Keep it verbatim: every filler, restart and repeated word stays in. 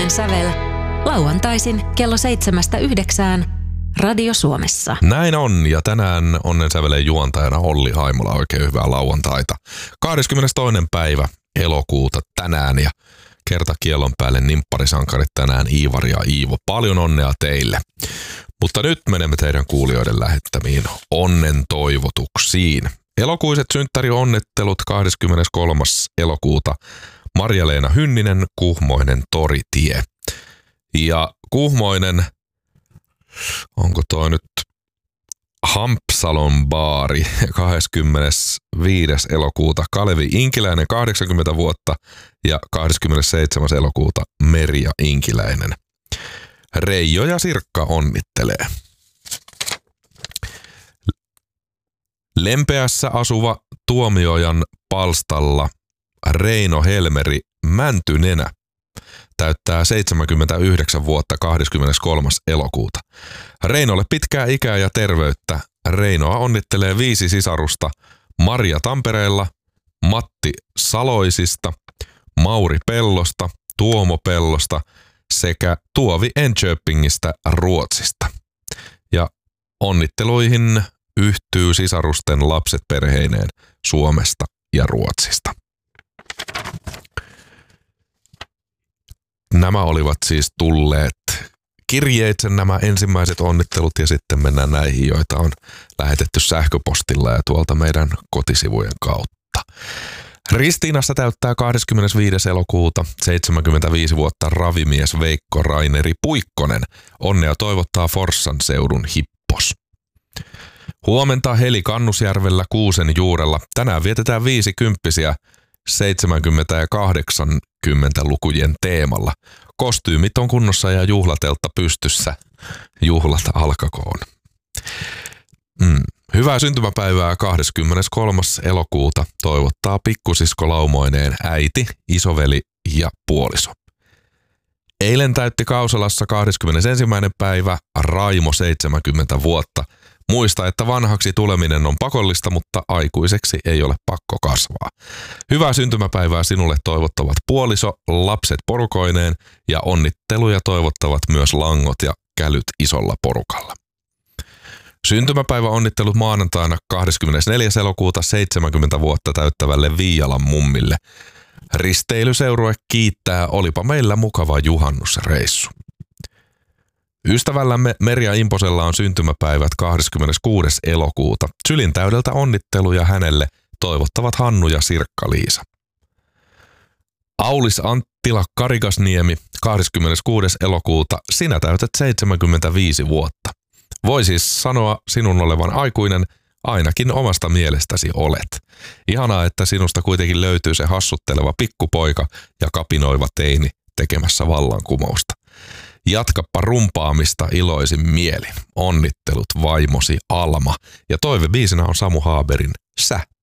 Onnen sävel. Lauantaisin kello seitsemästä yhdeksään Radio Suomessa. Näin on, ja tänään Onnen sävelen juontajana Olli Haimola. Oikein hyvää lauantaita. kahdeskymmenestoinen päivä elokuuta tänään, ja kertakiellon päälle nimpparisankarit tänään Iivari ja Iivo. Paljon onnea teille. Mutta nyt menemme teidän kuulijoiden lähettämiin onnen toivotuksiin. Elokuiset synttärionnettelut kahdeskymmeneskolmas elokuuta Marja-Leena Hynninen, Kuhmoinen Toritie. Ja Kuhmoinen, onko toi nyt Hampsalon baari, kahdeskymmenesviides elokuuta Kalevi Inkiläinen, kahdeksankymmentä vuotta, ja kahdeskymmenesseitsemäs elokuuta Merja Inkiläinen. Reijo ja Sirkka onnittelee. Lempeässä asuva Tuomiojan palstalla Reino Helmeri Mäntynenä täyttää seitsemänkymmentäyhdeksän vuotta kahdeskymmeneskolmas elokuuta. Reinolle pitkää ikää ja terveyttä. Reinoa onnittelee viisi sisarusta Marja Tampereella, Matti Saloisista, Mauri Pellosta, Tuomo Pellosta sekä Tuovi Enköpingistä Ruotsista. Ja onnitteluihin yhtyy sisarusten lapset perheineen Suomesta ja Ruotsista. Nämä olivat siis tulleet kirjeitse nämä ensimmäiset onnittelut, ja sitten mennään näihin, joita on lähetetty sähköpostilla ja tuolta meidän kotisivujen kautta. Ristiinassa täyttää kahdeskymmenesviides elokuuta seitsemänkymmentäviisi vuotta ravimies Veikko Raineri Puikkonen. Onnea toivottaa Forssan seudun Hippos. Huomenta Heli Kannusjärvellä Kuusen juurella. Tänään vietetään viisikymppisiä seitsemänkymmentä- ja kahdeksankymmentälukujen teemalla. Kostyymit on kunnossa ja juhlateltta pystyssä. Juhlat alkakoon. Mm. Hyvää syntymäpäivää kahdeskymmeneskolmas elokuuta toivottaa pikkusisko Laumoineen äiti, isoveli ja puoliso. Eilen täytti Kausalassa kahdeskymmenesensimmäinen päivä Raimo seitsemänkymmentä vuotta. Muista, että vanhaksi tuleminen on pakollista, mutta aikuiseksi ei ole pakko kasvaa. Hyvää syntymäpäivää sinulle toivottavat puoliso, lapset porukoineen, ja onnitteluja toivottavat myös langot ja kälyt isolla porukalla. Syntymäpäivä onnittelut maanantaina kahdeskymmenesneljäs elokuuta seitsemänkymmentä vuotta täyttävälle Viialan mummille. Risteilyseurue kiittää, olipa meillä mukava juhannusreissu. Ystävällämme Merja Imposella on syntymäpäivät kahdeskymmeneskuudes elokuuta. Sylintäydeltä onnitteluja hänelle toivottavat Hannu ja Sirkka-Liisa. Aulis Anttila Karigasniemi, kahdeskymmeneskuudes elokuuta. Sinä täytät seitsemänkymmentäviisi vuotta. Voi siis sanoa sinun olevan aikuinen, ainakin omasta mielestäsi olet. Ihanaa, että sinusta kuitenkin löytyy se hassutteleva pikkupoika ja kapinoiva teini tekemässä vallankumousta. Jatkappa rumpaamista iloisin mielin. Onnittelut vaimosi Alma. Ja toivebiisinä on Samu Haaberin Sä